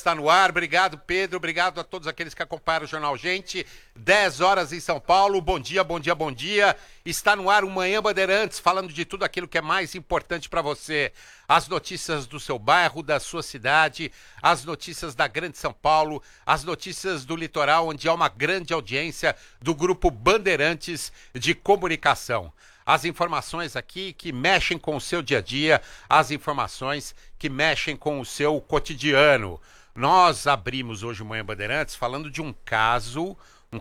está no ar. Obrigado, Pedro. Obrigado a todos aqueles que acompanharam o Jornal Gente. 10 horas em São Paulo. Bom dia, bom dia, bom dia. Está no ar o Manhã Bandeirantes, falando de tudo aquilo que é mais importante para você. As notícias do seu bairro, da sua cidade, as notícias da Grande São Paulo, as notícias do litoral, onde há uma grande audiência do Grupo Bandeirantes de Comunicação. As informações aqui que mexem com o seu dia a dia, as informações que mexem com o seu cotidiano. Nós abrimos hoje o Manhã Bandeirantes falando de um caso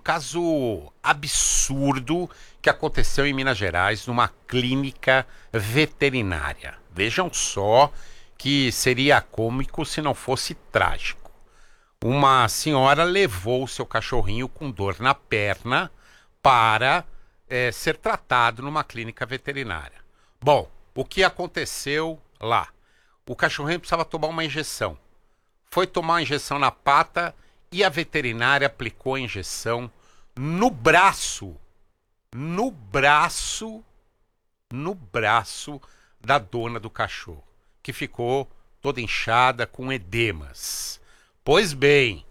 absurdo que aconteceu em Minas Gerais, numa clínica veterinária. Vejam só que seria cômico se não fosse trágico. Uma senhora levou o seu cachorrinho com dor na perna para ser tratado numa clínica veterinária. Bom, o que aconteceu lá? O cachorrinho precisava tomar uma injeção. Foi tomar uma injeção na pata e a veterinária aplicou a injeção no braço da dona do cachorro, que ficou toda inchada com edemas. Pois bem,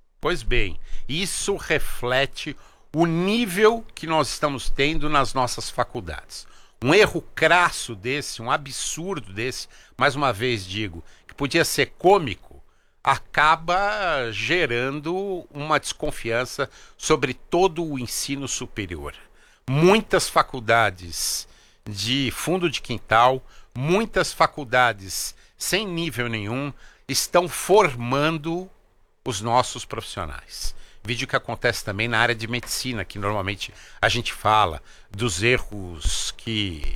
isso reflete o nível que nós estamos tendo nas nossas faculdades. Um erro crasso desse, um absurdo desse, mais uma vez digo, que podia ser cômico, acaba gerando uma desconfiança sobre todo o ensino superior. Muitas faculdades de fundo de quintal, muitas faculdades sem nível nenhum, estão formando os nossos profissionais. Vídeo que acontece também na área de medicina, que normalmente a gente fala dos erros que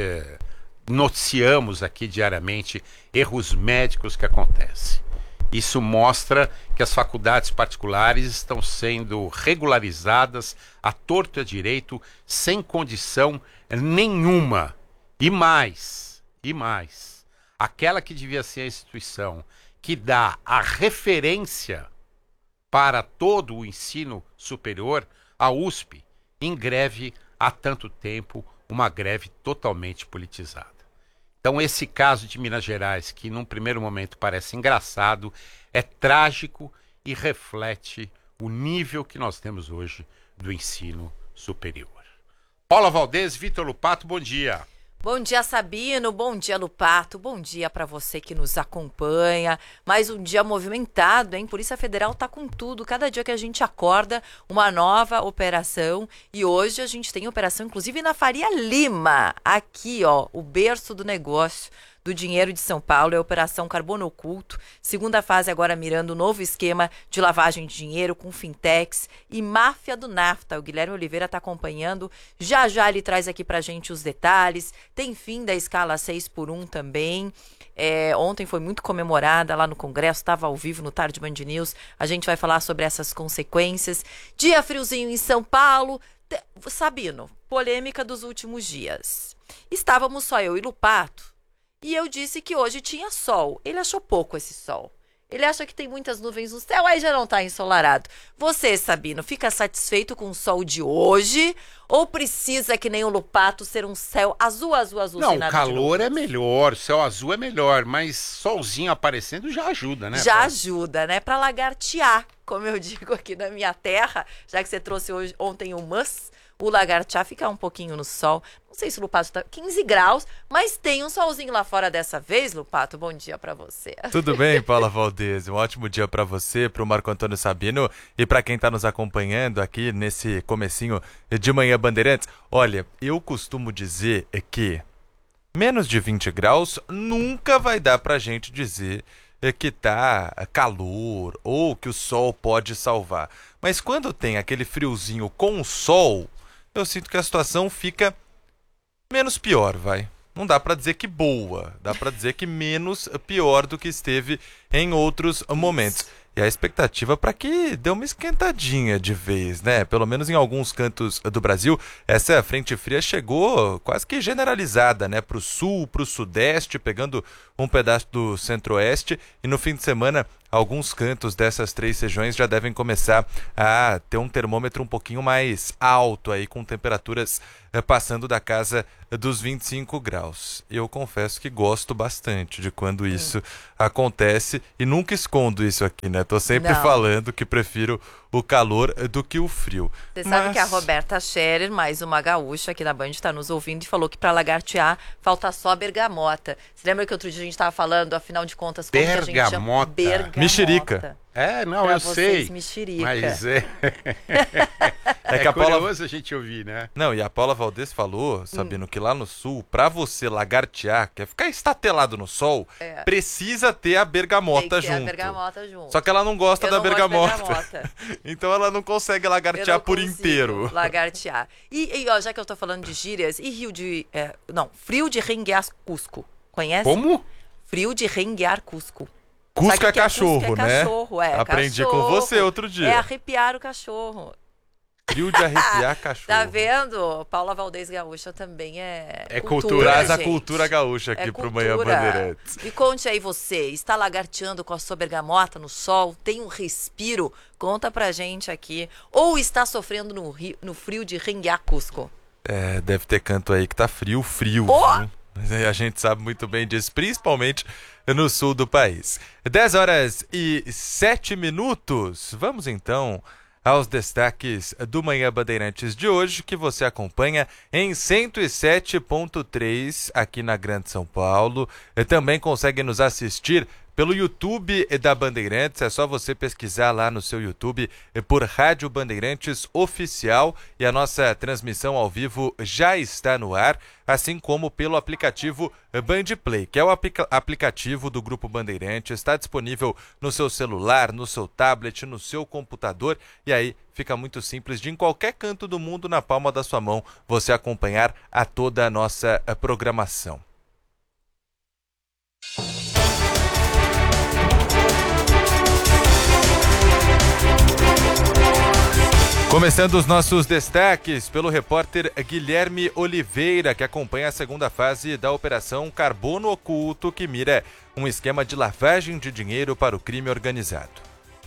noticiamos aqui diariamente, erros médicos que acontecem. Isso mostra que as faculdades particulares estão sendo regularizadas à torto e à direito, sem condição nenhuma. E mais, aquela que devia ser a instituição que dá a referência para todo o ensino superior, a USP, em greve há tanto tempo, uma greve totalmente politizada. Então esse caso de Minas Gerais, que num primeiro momento parece engraçado, é trágico e reflete o nível que nós temos hoje do ensino superior. Paula Valdez, Vitor Lupato, bom dia. Bom dia, Sabino. Bom dia, Lupato. Bom dia para você que nos acompanha. Mais um dia movimentado, hein? Polícia Federal tá com tudo. Cada dia que a gente acorda, uma nova operação. E hoje a gente tem operação, inclusive, na Faria Lima. Aqui, ó, o berço do negócio do dinheiro de São Paulo, é a Operação Carbono Oculto, segunda fase agora mirando o novo esquema de lavagem de dinheiro com fintechs e máfia do nafta. O Guilherme Oliveira está acompanhando, já ele traz aqui pra gente os detalhes, tem fim da escala 6x1 também. Ontem foi muito comemorada lá no Congresso, estava ao vivo no Tarde Band News, a gente vai falar sobre essas consequências. Dia friozinho em São Paulo. Sabino, polêmica dos últimos dias. Estávamos só eu e Lupato, e eu disse que hoje tinha sol. Ele achou pouco esse sol. Ele acha que tem muitas nuvens no céu, aí já não está ensolarado. Você, Sabino, fica satisfeito com o sol de hoje? Ou precisa, que nem o Lupato, ser um céu azul? Não, o calor é melhor, céu azul é melhor, mas solzinho aparecendo já ajuda, né? Já ajuda, né? Para lagartear, como eu digo aqui na minha terra, já que você trouxe ontem o o lagartear, ficar um pouquinho no sol. Não sei se o Lupato tá 15 graus, mas tem um solzinho lá fora dessa vez, Lupato. Bom dia pra você. Tudo bem, Paula Valdez? Um ótimo dia pra você, pro Marco Antônio Sabino e pra quem tá nos acompanhando aqui nesse comecinho de Manhã Bandeirantes. Olha, eu costumo dizer que menos de 20 graus nunca vai dar pra gente dizer que tá calor ou que o sol pode salvar. Mas quando tem aquele friozinho com sol, eu sinto que a situação fica menos pior, vai. Não dá pra dizer que boa, dá pra dizer que menos pior do que esteve em outros momentos. E a expectativa para que dê uma esquentadinha de vez, né? Pelo menos em alguns cantos do Brasil, essa frente fria chegou quase que generalizada, né? Para o sul, para o sudeste, pegando um pedaço do centro-oeste. E no fim de semana alguns cantos dessas 3 regiões já devem começar a ter um termômetro um pouquinho mais alto aí, com temperaturas passando da casa dos 25 graus. Eu confesso que gosto bastante de quando isso acontece e nunca escondo isso aqui, né? Tô sempre falando que prefiro o calor do que o frio. Você sabe que a Roberta Scherer, mais uma gaúcha aqui na Band, está nos ouvindo e falou que para lagartear falta só a bergamota. Você lembra que outro dia a gente estava falando, afinal de contas, como que a gente chama? Bergamota. Mexerica. Não, pra eu vocês, sei. mexerica. Mas que a Paula... curioso a gente ouvir, né? Não, e a Paula Valdez falou, Sabino, que lá no sul, pra você lagartear, quer ficar estatelado no sol, precisa ter a bergamota junto. A bergamota junto. Só que ela não gosta da bergamota. bergamota. Então ela não consegue lagartear por inteiro. Lagartear. E ó, já que eu tô falando de gírias, e frio de renguear Cusco. Conhece? Como? Frio de renguear Cusco. Cusco é cachorro, Cusco né? Cachorro, Aprendi cachorro. com você outro dia. É arrepiar o cachorro. Frio de arrepiar cachorro. Tá vendo? Paula Valdez Gaúcha também é cultura. Traz a gente. cultura gaúcha aqui pro Manhã Bandeirantes. Me conte aí você, está lagarteando com a sua bergamota no sol? Tem um respiro? Conta pra gente aqui. Ou está sofrendo no frio de renguear Cusco? Deve ter canto aí que tá frio. Oh! Viu? Mas aí a gente sabe muito bem disso, principalmente no sul do país. 10h07. Vamos então aos destaques do Manhã Bandeirantes de hoje, que você acompanha em 107.3 aqui na Grande São Paulo. E também consegue nos assistir pelo YouTube da Bandeirantes. É só você pesquisar lá no seu YouTube por Rádio Bandeirantes Oficial, e a nossa transmissão ao vivo já está no ar, assim como pelo aplicativo Bandplay, que é o aplicativo do Grupo Bandeirantes. Está disponível no seu celular, no seu tablet, no seu computador, e aí fica muito simples de, em qualquer canto do mundo, na palma da sua mão, você acompanhar a toda a nossa programação. Começando os nossos destaques pelo repórter Guilherme Oliveira, que acompanha a segunda fase da Operação Carbono Oculto, que mira um esquema de lavagem de dinheiro para o crime organizado.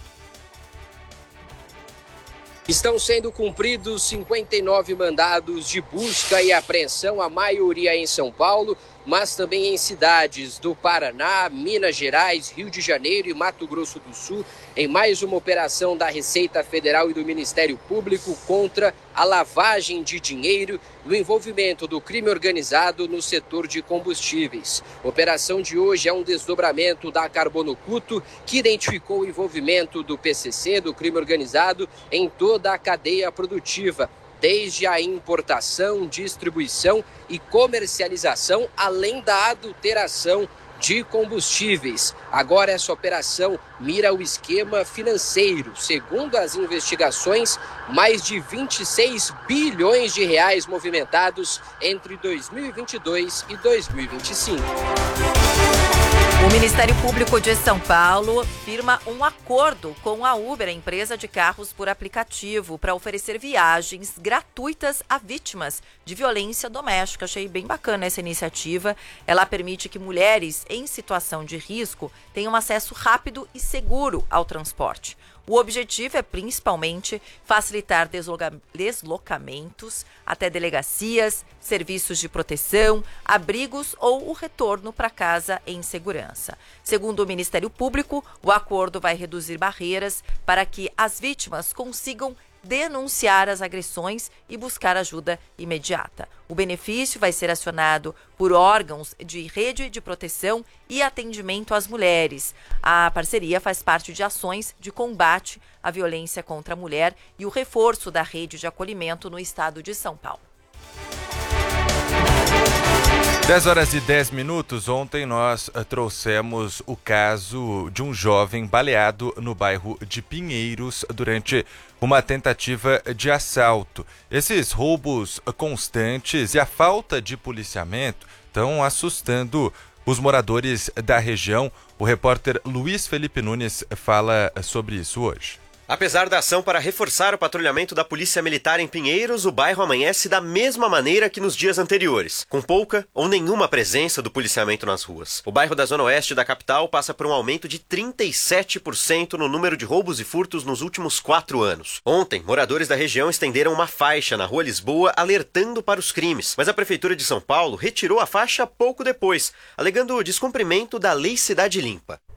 Estão sendo cumpridos 59 mandados de busca e apreensão, a maioria em São Paulo, mas também em cidades do Paraná, Minas Gerais, Rio de Janeiro e Mato Grosso do Sul, em mais uma operação da Receita Federal e do Ministério Público contra a lavagem de dinheiro e o envolvimento do crime organizado no setor de combustíveis. A operação de hoje é um desdobramento da Carbono Oculto, que identificou o envolvimento do PCC, do crime organizado, em toda a cadeia produtiva, desde a importação, distribuição e comercialização, além da adulteração de combustíveis. Agora essa operação mira o esquema financeiro. Segundo as investigações, mais de 26 bilhões de reais movimentados entre 2022 e 2025. O Ministério Público de São Paulo firma um acordo com a Uber, a empresa de carros por aplicativo, para oferecer viagens gratuitas a vítimas de violência doméstica. Achei bem bacana essa iniciativa. Ela permite que mulheres em situação de risco tenham acesso rápido e seguro ao transporte. O objetivo é principalmente facilitar deslocamentos até delegacias, serviços de proteção, abrigos ou o retorno para casa em segurança. Segundo o Ministério Público, o acordo vai reduzir barreiras para que as vítimas consigam denunciar as agressões e buscar ajuda imediata. O benefício vai ser acionado por órgãos de rede de proteção e atendimento às mulheres. A parceria faz parte de ações de combate à violência contra a mulher e o reforço da rede de acolhimento no estado de São Paulo. 10h10. Ontem nós trouxemos o caso de um jovem baleado no bairro de Pinheiros durante uma tentativa de assalto. Esses roubos constantes e a falta de policiamento estão assustando os moradores da região. O repórter Luiz Felipe Nunes fala sobre isso hoje. Apesar da ação para reforçar o patrulhamento da Polícia Militar em Pinheiros, o bairro amanhece da mesma maneira que nos dias anteriores, com pouca ou nenhuma presença do policiamento nas ruas. O bairro da Zona Oeste da capital passa por um aumento de 37% no número de roubos e furtos nos últimos 4 anos. Ontem, moradores da região estenderam uma faixa na Rua Lisboa alertando para os crimes, mas a Prefeitura de São Paulo retirou a faixa pouco depois, alegando o descumprimento da Lei Cidade Limpa.